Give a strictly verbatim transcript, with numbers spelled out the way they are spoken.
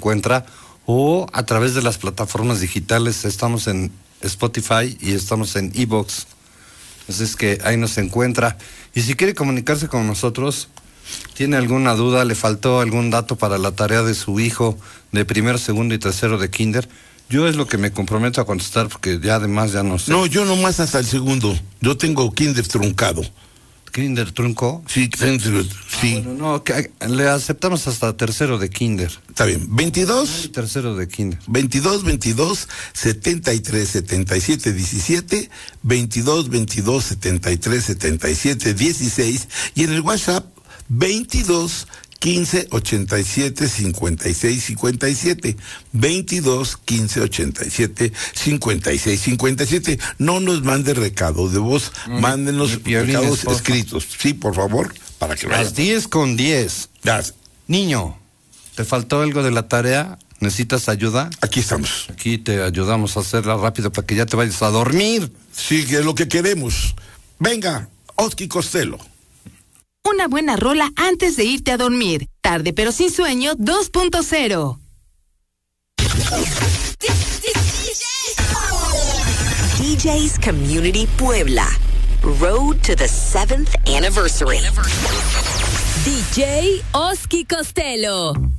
encuentra, o a través de las plataformas digitales. Estamos en Spotify y estamos en iVoox. Así es que ahí nos encuentra. Y si quiere comunicarse con nosotros, tiene alguna duda, le faltó algún dato para la tarea de su hijo de primero, segundo y tercero de kinder, yo es lo que me comprometo a contestar, porque ya además ya no sé. No, yo nomás hasta el segundo. Yo tengo kinder truncado. ¿Kinder trunco? Sí, kinder, sí. Ah, bueno, no, que, le aceptamos hasta tercero de kinder. Está bien. veintidós. Ay, tercero de kinder. veintidós, veintidós, setenta y tres, setenta y siete, diecisiete, veintidós, veintidós, setenta y tres, setenta y siete, dieciséis, y en el WhatsApp, veintidós, quince, ochenta y siete, cincuenta y seis, cincuenta y siete, veintidós, quince, ochenta y siete, cincuenta y seis, cincuenta y siete. No nos mande recado de voz, mm, mándenos recados escritos. Sí, por favor, para que vean. Las diez con diez. Las. Niño, ¿te faltó algo de la tarea? ¿Necesitas ayuda? Aquí estamos. Aquí te ayudamos a hacerla rápido para que ya te vayas a dormir. Sí, que es lo que queremos. Venga, Oski Costello. Una buena rola antes de irte a dormir. Tarde pero sin sueño dos punto cero. D J's Community Puebla. Road to the seventh anniversary. D J Oski Costello.